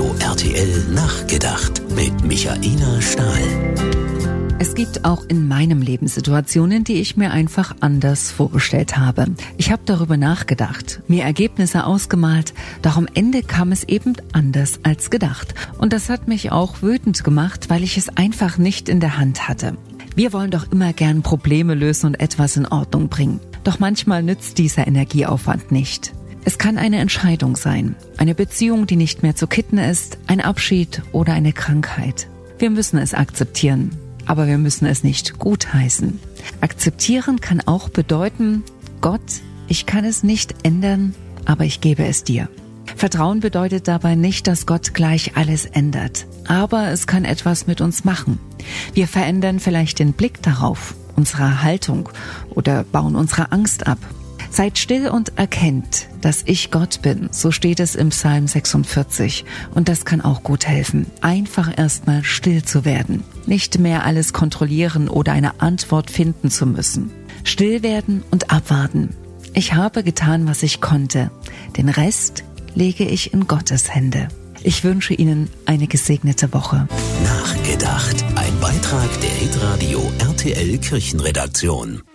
Hitradio RTL Nachgedacht mit Michaela Stahl. Es gibt auch in meinem Leben Situationen, die ich mir einfach anders vorgestellt habe. Ich habe darüber nachgedacht, mir Ergebnisse ausgemalt, doch am Ende kam es eben anders als gedacht. Und das hat mich auch wütend gemacht, weil ich es einfach nicht in der Hand hatte. Wir wollen doch immer gern Probleme lösen und etwas in Ordnung bringen. Doch manchmal nützt dieser Energieaufwand nicht. Es kann eine Entscheidung sein, eine Beziehung, die nicht mehr zu kitten ist, ein Abschied oder eine Krankheit. Wir müssen es akzeptieren. Aber wir müssen es nicht gutheißen. Akzeptieren kann auch bedeuten, Gott, ich kann es nicht ändern, aber ich gebe es dir. Vertrauen bedeutet dabei nicht, dass Gott gleich alles ändert. Aber es kann etwas mit uns machen. Wir verändern vielleicht den Blick darauf, unsere Haltung oder bauen unsere Angst ab. Seid still und erkennt, dass ich Gott bin, so steht es im Psalm 46. Und das kann auch gut helfen, einfach erstmal still zu werden. Nicht mehr alles kontrollieren oder eine Antwort finden zu müssen. Still werden und abwarten. Ich habe getan, was ich konnte. Den Rest lege ich in Gottes Hände. Ich wünsche Ihnen eine gesegnete Woche. Nachgedacht. Ein Beitrag der Hitradio RTL Kirchenredaktion.